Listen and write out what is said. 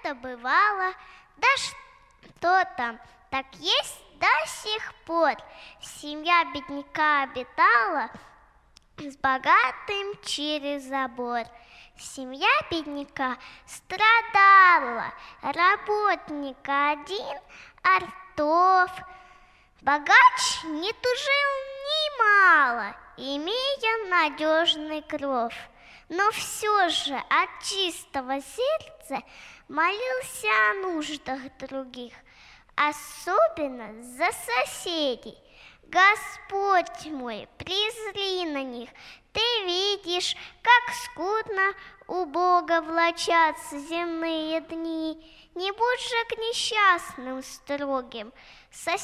это бывало, да что там, так есть до сих пор. Семья бедняка обитала с богатым через забор. Семья бедняка страдала, работник один, Артов. Богач не тужил немало, имея надежный кров. Но все же от чистого сердца молился о нуждах других, особенно за соседей. Господь мой, презри на них. Ты видишь, как скудно у Бога влачатся земные дни. Не будь же к несчастным строгим,